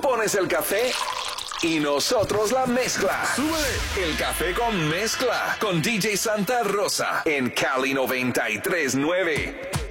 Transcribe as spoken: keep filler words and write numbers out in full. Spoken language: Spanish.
pones el café y nosotros la mezcla. ¡Súbele! El café con mezcla con D J Santa Rosa en Cali noventa y tres nueve.